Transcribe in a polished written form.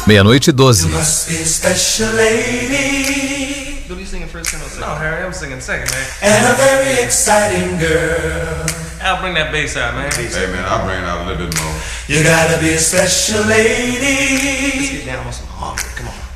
Meia-noite e 12. Must be a special lady. You'll be singing first and second. No, Harry, I'm singing second, man. And a very exciting girl. I'll bring that bass out, man. Hey man, I'll bring it out a little bit more. You gotta be a special lady. Let's get down on some harmony. Come on.